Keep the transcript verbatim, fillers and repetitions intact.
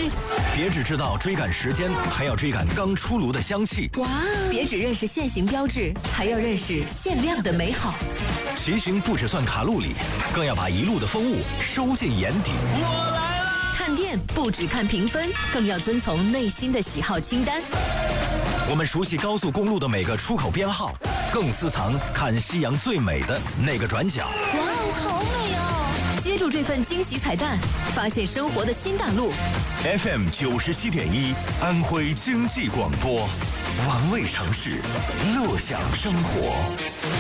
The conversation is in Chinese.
别只知道追赶时间，还要追赶刚出炉的香气。 哇！别只认识限行标志，还要认识限量的美好。 骑行不只算卡路里，更要把一路的风物收进眼底。 我来了！ 看店不只看评分，更要遵从内心的喜好清单。 我们熟悉高速公路的每个出口编号，更私藏看夕阳最美的那个转角。 哇哦，好美哦！接住这份惊喜彩蛋，发现生活的新大陆。 F M 九十七点一，安徽经济广播，玩味城市，乐享生活。